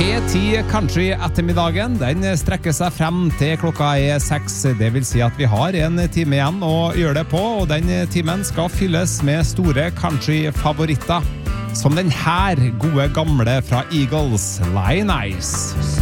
P10 Country ettermiddagen, den strekker seg frem til klokka 6. Det vil si at vi har en time igjen å gjøre det på, og den timen skal fylles med store country-favoritter. Som den her gode gamle fra Eagles, Lion Eyes.